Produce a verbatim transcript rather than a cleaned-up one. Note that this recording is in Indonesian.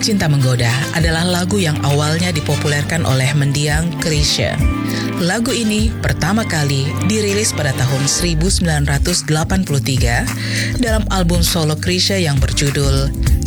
Cinta Menggoda adalah lagu yang awalnya dipopulerkan oleh mendiang Chrisye. Lagu ini pertama kali dirilis pada tahun seribu sembilan ratus delapan puluh tiga dalam album solo Chrisye yang berjudul